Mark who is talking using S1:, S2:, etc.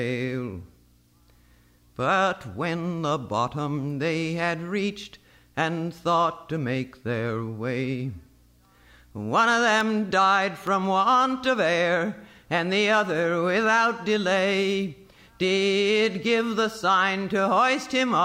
S1: But when the bottom they had reached and thought to make their way, one of them died from want of air, and the other without delay did give the sign to hoist him up.